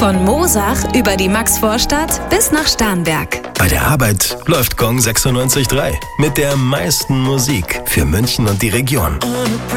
Von Moosach über die Maxvorstadt bis nach Starnberg. Bei der Arbeit läuft Gong 96.3 mit der meisten Musik für München und die Region.